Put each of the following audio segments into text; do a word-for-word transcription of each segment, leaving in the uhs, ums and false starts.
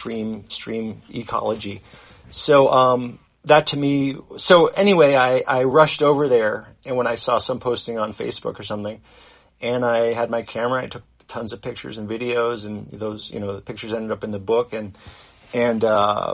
stream stream ecology. So um, that to me. So anyway, I, I rushed over there, and when I saw some posting on Facebook or something, and I had my camera, I took tons of pictures and videos, and those, you know, the pictures ended up in the book, and and uh,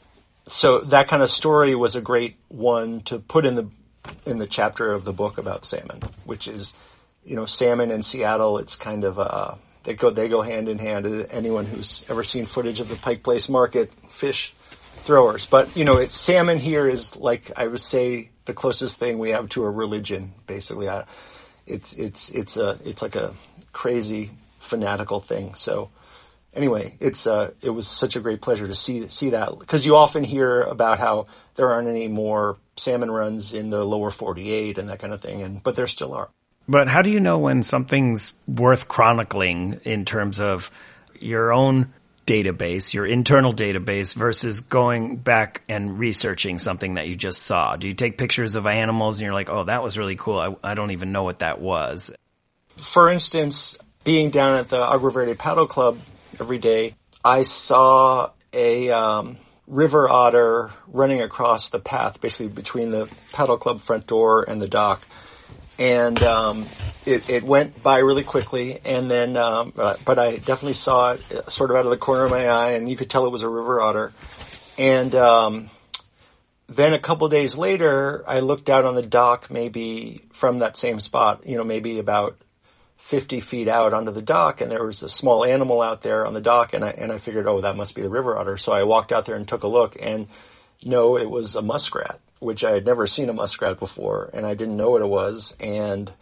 so that kind of story was a great one to put in the in the chapter of the book about salmon, which is, you know, salmon in Seattle. It's kind of uh, they go they go hand in hand. Anyone who's ever seen footage of the Pike Place Market fish throwers, but you know, it's salmon here is like, I would say, the closest thing we have to a religion, basically. I, it's it's it's a it's like a crazy fanatical thing. So anyway, it's uh it was such a great pleasure to see see that, because you often hear about how there aren't any more salmon runs in the lower forty-eight and that kind of thing, and but there still are. But how do you know when something's worth chronicling in terms of your own database, your internal database, versus going back and researching something that you just saw? Do you take pictures of animals and you're like, oh, that was really cool, I, I don't even know what that was? For instance, being down at the Agua Verde Paddle Club every day, I saw a um, river otter running across the path, basically between the paddle club front door and the dock. And um, it, it went by really quickly, and then, um, but I definitely saw it sort of out of the corner of my eye, and you could tell it was a river otter. And um, then a couple days later, I looked out on the dock, maybe from that same spot, you know, maybe about fifty feet out onto the dock, and there was a small animal out there on the dock, and I and I figured, oh, that must be the river otter. So I walked out there and took a look, and no, it was a muskrat, which I had never seen a muskrat before, and I didn't know what it was, and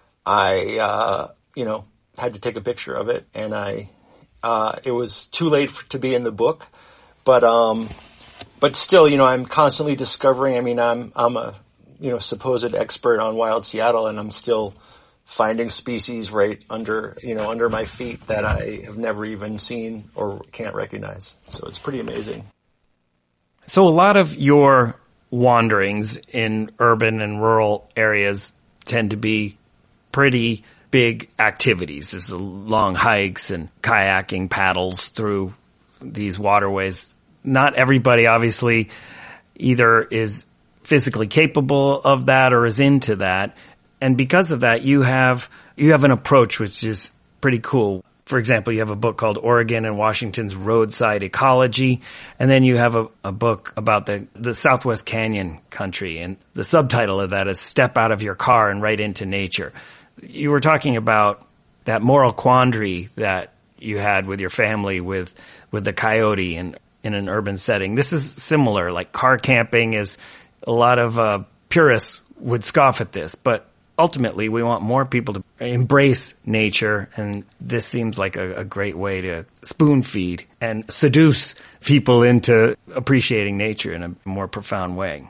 I, uh, you know, had to take a picture of it, and I, uh, it was too late for, to be in the book, but, um, but still, you know, I'm constantly discovering. I mean, I'm, I'm a, you know, supposed expert on wild Seattle, and I'm still finding species right under, you know, under my feet that I have never even seen or can't recognize. So it's pretty amazing. So a lot of your wanderings in urban and rural areas tend to be pretty big activities. There's long hikes and kayaking, paddles through these waterways. Not everybody, obviously, either is physically capable of that or is into that. And because of that, you have you have an approach which is pretty cool. For example, you have a book called Oregon and Washington's Roadside Ecology, and then you have a, a book about the, the Southwest Canyon country, and the subtitle of that is Step Out of Your Car and Right into Nature. You were talking about that moral quandary that you had with your family with with the coyote in, in an urban setting. This is similar, like car camping is, a lot of uh, purists would scoff at this, but ultimately, we want more people to embrace nature, and this seems like a, a great way to spoon feed and seduce people into appreciating nature in a more profound way.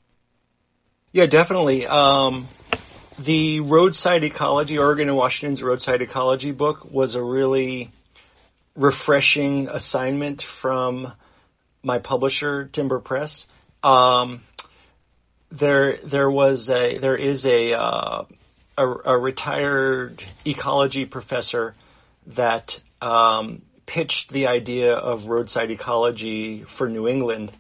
Yeah, definitely. Um, the Roadside Ecology, Oregon and Washington's Roadside Ecology book, was a really refreshing assignment from my publisher, Timber Press. Um, There, there was a, there is a, uh, a, a retired ecology professor that, um, pitched the idea of roadside ecology for New England,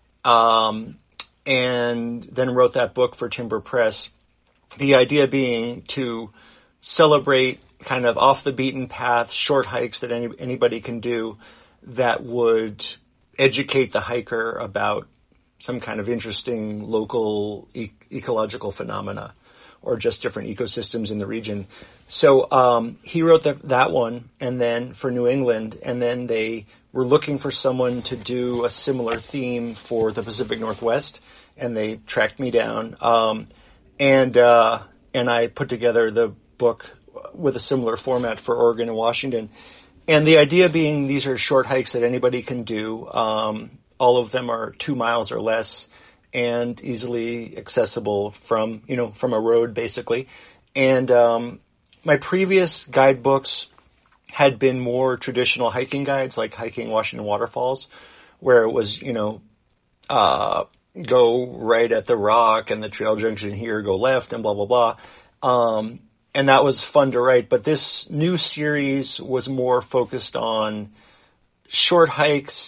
um, and then wrote that book for Timber Press. The idea being to celebrate kind of off the beaten path, short hikes that any, anybody can do that would educate the hiker about some kind of interesting local e- ecological phenomena or just different ecosystems in the region. So um, he wrote the, that one, and then for New England, and then they were looking for someone to do a similar theme for the Pacific Northwest, and they tracked me down. Um, and uh, and I put together the book with a similar format for Oregon and Washington. And the idea being these are short hikes that anybody can do. Um, All of them are two miles or less and easily accessible from, you know, from a road, basically. And um, my previous guidebooks had been more traditional hiking guides, like Hiking Washington Waterfalls, where it was, you know, uh, go right at the rock and the trail junction here, go left and blah, blah, blah. Um, and that was fun to write. But this new series was more focused on short hikes